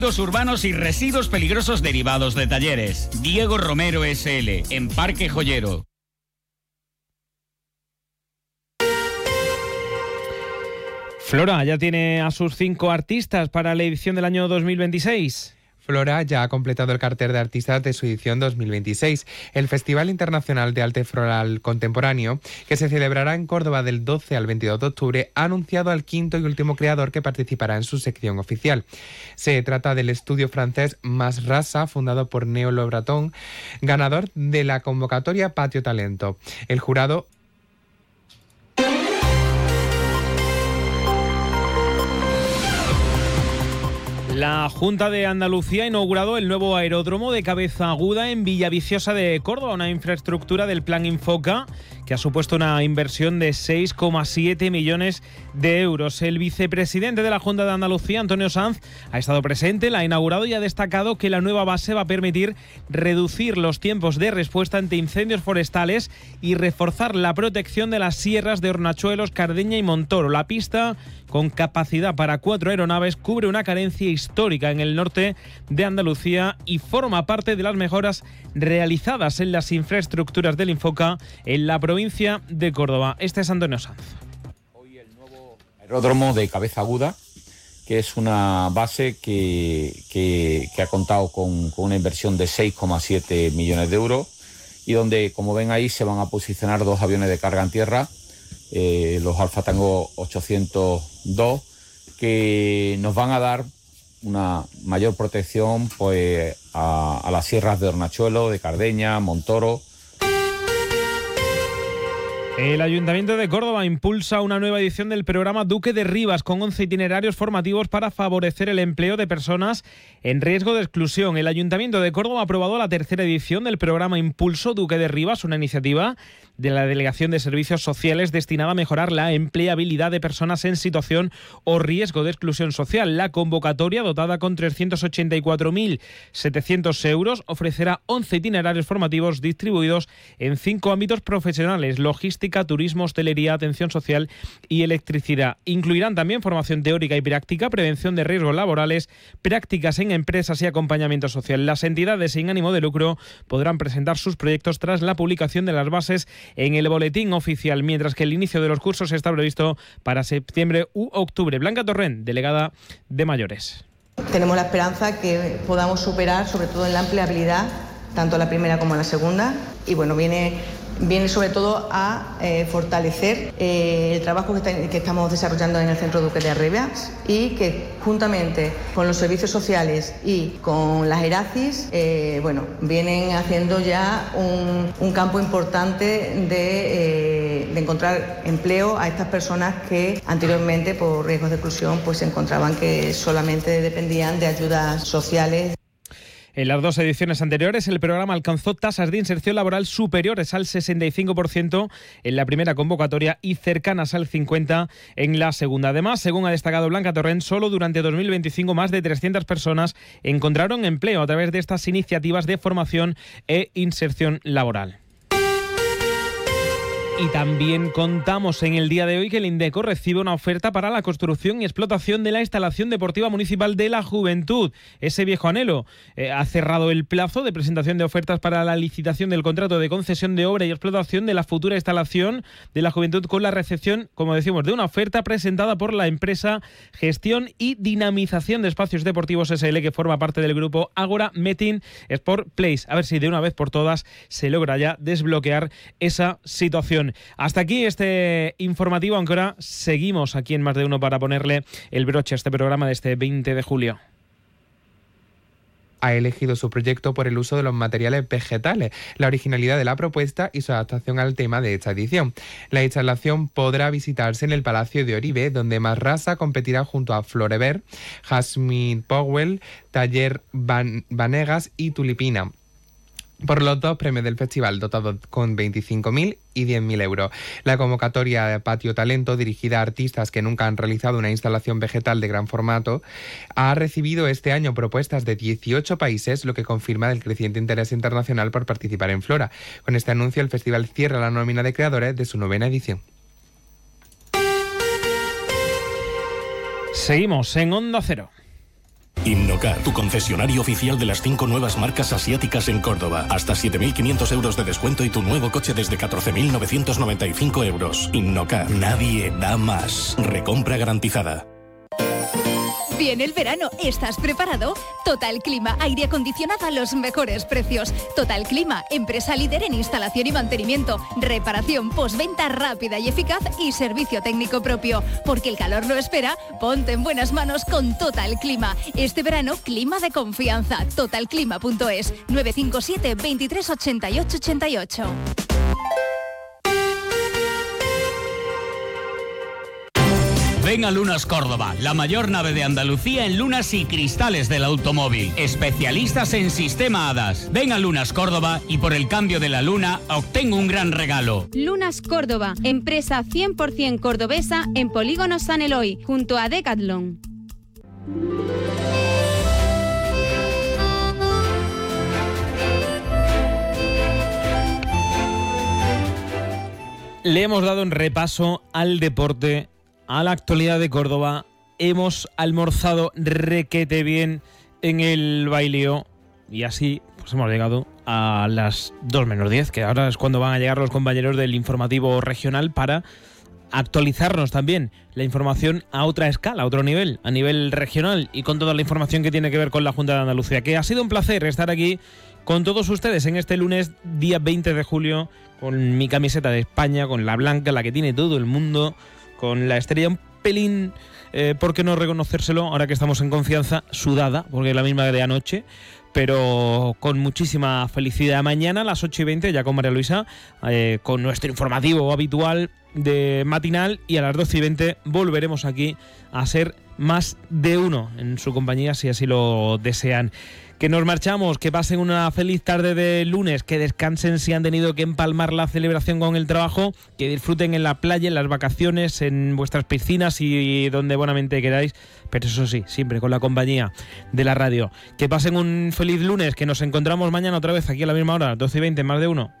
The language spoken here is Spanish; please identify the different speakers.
Speaker 1: Urbanos y residuos peligrosos derivados de talleres. Diego Romero SL, en Parque Joyero.
Speaker 2: Flora ya tiene a sus 5 artistas para la edición del año 2026.
Speaker 3: Flora ya ha completado el cartel de artistas de su edición 2026. El Festival Internacional de Arte Floral Contemporáneo, que se celebrará en Córdoba del 12 al 22 de octubre, ha anunciado al quinto y último creador que participará en su sección oficial. Se trata del estudio francés Mas Rasa, fundado por Neo Le Breton, ganador de la convocatoria Patio Talento. El jurado
Speaker 2: La Junta de Andalucía ha inaugurado el nuevo aeródromo de Cabeza Aguda en Villaviciosa de Córdoba, una infraestructura del Plan Infoca que ha supuesto una inversión de 6,7 millones de euros. El vicepresidente de la Junta de Andalucía, Antonio Sanz, ha estado presente, la ha inaugurado y ha destacado que la nueva base va a permitir reducir los tiempos de respuesta ante incendios forestales y reforzar la protección de las sierras de Hornachuelos, Cardeña y Montoro. La pista, con capacidad para 4 aeronaves, cubre una carencia histórica en el norte de Andalucía y forma parte de las mejoras realizadas en las infraestructuras del Infoca en la provincia de Córdoba. Este es Antonio Sanz.
Speaker 4: Hoy el nuevo aeródromo de Cabeza Aguda, que es una base que ha contado con una inversión de 6,7 millones de euros y donde, como ven ahí, se van a posicionar 2 aviones de carga en tierra, los Alfa Tango 802, que nos van a dar una mayor protección pues a las sierras de Hornachuelo, de Cardeña, Montoro.
Speaker 2: El Ayuntamiento de Córdoba impulsa una nueva edición del programa Duque de Rivas con 11 itinerarios formativos para favorecer el empleo de personas en riesgo de exclusión. El Ayuntamiento de Córdoba ha aprobado la 3ª edición del programa Impulso Duque de Rivas, una iniciativa de la Delegación de Servicios Sociales destinada a mejorar la empleabilidad de personas en situación o riesgo de exclusión social. La convocatoria, dotada con 384.700 euros, ofrecerá 11 itinerarios formativos distribuidos en 5 ámbitos profesionales: logística, turismo, hostelería, atención social y electricidad. Incluirán también formación teórica y práctica, prevención de riesgos laborales, prácticas en empresas y acompañamiento social. Las entidades sin ánimo de lucro podrán presentar sus proyectos tras la publicación de las bases en el boletín oficial, mientras que el inicio de los cursos está previsto para septiembre u octubre. Blanca Torrent, delegada de Mayores.
Speaker 5: Tenemos la esperanza que podamos superar, sobre todo en la empleabilidad, tanto la primera como la segunda, y bueno, viene sobre todo a fortalecer el trabajo que estamos desarrollando en el Centro Duque de Rivas y que juntamente con los servicios sociales y con las ERACIS, vienen haciendo ya un campo importante de encontrar empleo a estas personas que anteriormente por riesgos de exclusión pues se encontraban que solamente dependían de ayudas sociales.
Speaker 2: En las 2 ediciones anteriores, el programa alcanzó tasas de inserción laboral superiores al 65% en la primera convocatoria y cercanas al 50% en la segunda. Además, según ha destacado Blanca Torrent, solo durante 2025 más de 300 personas encontraron empleo a través de estas iniciativas de formación e inserción laboral. Y también contamos en el día de hoy que el Indeco recibe una oferta para la construcción y explotación de la instalación deportiva municipal de la Juventud. Ese viejo anhelo ha cerrado el plazo de presentación de ofertas para la licitación del contrato de concesión de obra y explotación de la futura instalación de la Juventud con la recepción, como decimos, de una oferta presentada por la empresa Gestión y Dinamización de Espacios Deportivos SL, que forma parte del grupo Agora Metin Sport Place. A ver si de una vez por todas se logra ya desbloquear esa situación. Hasta aquí este informativo, aunque ahora seguimos aquí en Más de Uno para ponerle el broche a este programa de este 20 de julio.
Speaker 3: Ha elegido su proyecto por el uso de los materiales vegetales, la originalidad de la propuesta y su adaptación al tema de esta edición. La instalación podrá visitarse en el Palacio de Oribe, donde Mas Rasa competirá junto a Florever, Jasmine Powell, Taller Vanegas y Tulipina por los 2 premios del festival, dotados con 25.000 y 10.000 euros. La convocatoria de Patio Talento, dirigida a artistas que nunca han realizado una instalación vegetal de gran formato, ha recibido este año propuestas de 18 países, lo que confirma el creciente interés internacional por participar en Flora. Con este anuncio, el festival cierra la nómina de creadores de su 9ª edición.
Speaker 2: Seguimos en Onda Cero.
Speaker 6: Innocar, tu concesionario oficial de las 5 nuevas marcas asiáticas en Córdoba. Hasta 7.500 euros de descuento y tu nuevo coche desde 14.995 euros. Innocar, nadie da más. Recompra garantizada.
Speaker 7: Viene el verano, ¿estás preparado? Total Clima, aire acondicionado a los mejores precios. Total Clima, empresa líder en instalación y mantenimiento, reparación, postventa rápida y eficaz y servicio técnico propio. Porque el calor no espera, ponte en buenas manos con Total Clima. Este verano, clima de confianza. Totalclima.es, 957 23 88 88.
Speaker 1: Ven a Lunas Córdoba, la mayor nave de Andalucía en lunas y cristales del automóvil. Especialistas en sistema HADAS. Ven a Lunas Córdoba y por el cambio de la luna obtén un gran regalo.
Speaker 8: Lunas Córdoba, empresa 100% cordobesa en Polígono San Eloy, junto a Decathlon.
Speaker 2: Le hemos dado un repaso al deporte, a la actualidad de Córdoba. Hemos almorzado requete bien en el bailío y así pues hemos llegado a las 2 menos 10, que ahora es cuando van a llegar los compañeros del informativo regional para actualizarnos también la información a otra escala, a otro nivel, a nivel regional y con toda la información que tiene que ver con la Junta de Andalucía. Que ha sido un placer estar aquí con todos ustedes en este lunes, día 20 de julio, con mi camiseta de España, con la blanca, la que tiene todo el mundo, con la estrella un pelín, ¿por qué no reconocérselo? Ahora que estamos en confianza, sudada, porque es la misma de anoche, pero con muchísima felicidad. Mañana a las 8:20, ya con María Luisa, con nuestro informativo habitual de matinal, y a las 12:20 volveremos aquí a ser más de uno en su compañía, si así lo desean. Que nos marchamos, que pasen una feliz tarde de lunes, que descansen si han tenido que empalmar la celebración con el trabajo, que disfruten en la playa, en las vacaciones, en vuestras piscinas y donde buenamente queráis, pero eso sí, siempre con la compañía de la radio. Que pasen un feliz lunes, que nos encontramos mañana otra vez aquí a la misma hora, 12:20, más de uno.